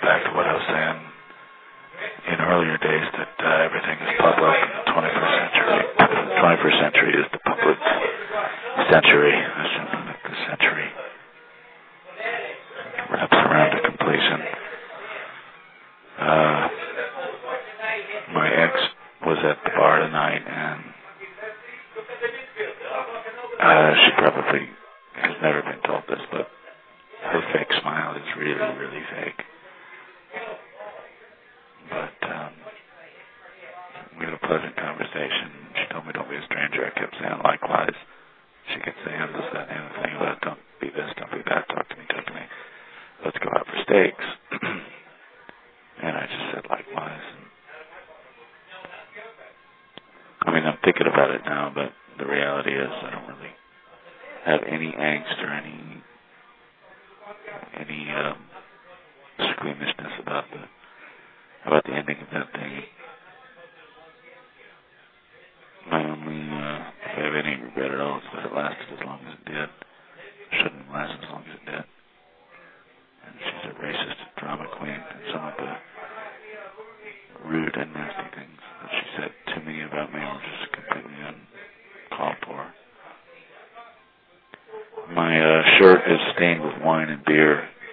back to what I was saying in earlier days, that everything is public in the 21st century. The 21st century is the public century. I shouldn't make the century wraps around to completion. My ex was at the bar tonight, and she probably has never been told this, but her fake smile is really, really fake. But we had a pleasant conversation. She told me don't be a stranger. I kept saying likewise. She kept saying this, that, and the other thing about don't be this, don't be that, talk to me, talk to me. Let's go out for steaks. And I just said likewise. I mean, I'm thinking about it now, but the reality is I don't really have any angst or any squeamishness about the ending of that thing. My only, if I have any regret at all, is that it lasted as long as it did. It shouldn't last as long as it did. And she's a racist drama queen, and some of the rude and nasty things that she said to me about me were just completely uncalled for. My shirt is stained with wine and beer